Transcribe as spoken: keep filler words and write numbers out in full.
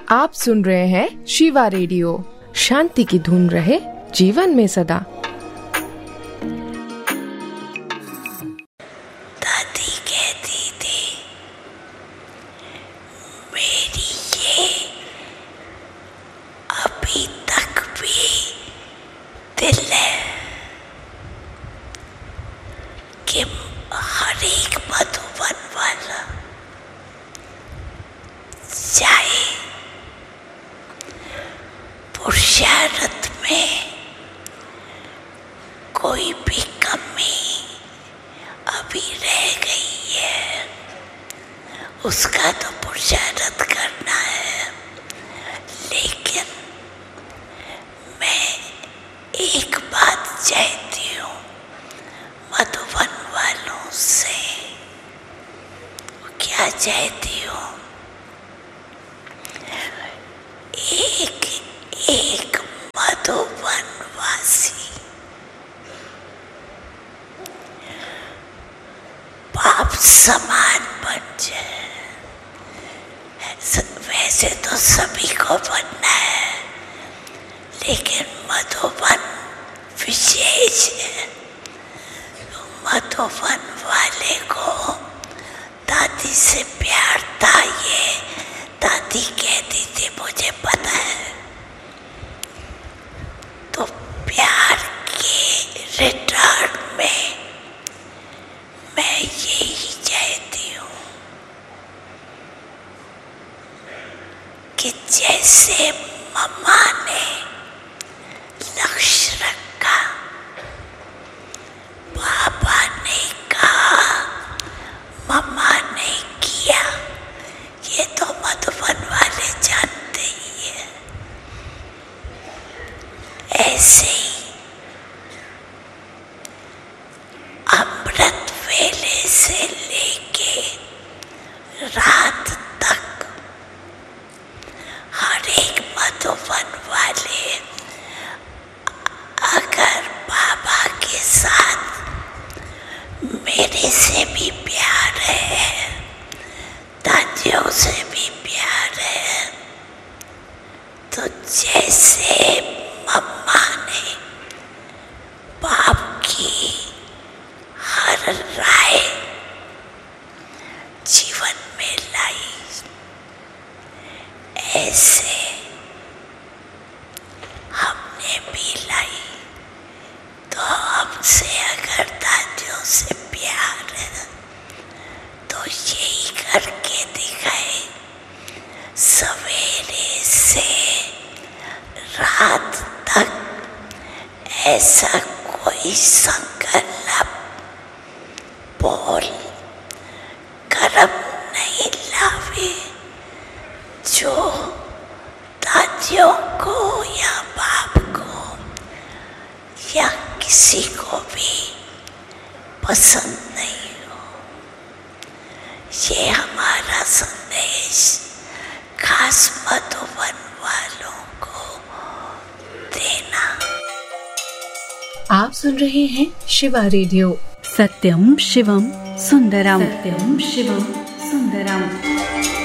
आप सुन रहे हैं शिवा रेडियो। शांति की धुन रहे जीवन में सदा। दादी कहती थी मेरी ये अभी तक भी दिल है कि हर एक मधुबन वाला चाहे पुरुषार्थ में कोई भी कमी अभी रह गई है, उसका तो पुरुषार्थ करना है। लेकिन मैं एक बात चाहती हूँ मधुबन वालों से। क्या चाहती हूँ? एक एक मधुबन वासी बाप समान बन जाए। वैसे तो सभी को बनना है, लेकिन मधुबन विशेष है। मधुबन वाले को दादी से प्यार था, ये दादी कहती थी, मुझे पता है। तो प्यार के रिटर्न में मैं यही चाहती हूँ कि जैसे मम्मा ने लक्ष्य रखा, पापा ने कहा, मम्मा ने किया, ये तो मधुबन वाले जानते ही है। ऐसे ही अमृत वेले से लेके रात तक हर एक मधुबन वाले अगर बाबा के साथ मेरे से भी प्यार है, दादियों से भी प्यार है, तो जैसे मम्मा ने बाप की हर राय जीवन में लाई, ऐसे हमने भी लाई। तो हमसे अगर दादियों से प्यार है तो यही करके दिखाए। सवेरे से रात तक ऐसा कोई संकल्प बोल कर्म नहीं लावे जो दादियों को या बाप को या किसी को भी पसंद नहीं हो। ये हमारा संदेश खास मधुबन वालों को देना। आप सुन रहे हैं शिवा रेडियो। सत्यम शिवम सुंदरम। सत्यम शिवम सुंदरम।